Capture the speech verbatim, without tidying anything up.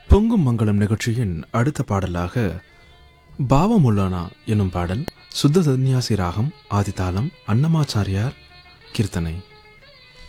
பொங்கும் மங்களம் நிகழ்ச்சியின் அடுத்த பாடலாக பாவமுல்லானா என்னும் பாடல் சுத்த சந்நியாசி ராகம் ஆதிதாளம் அன்னமாச்சாரியார் கீர்த்தனை.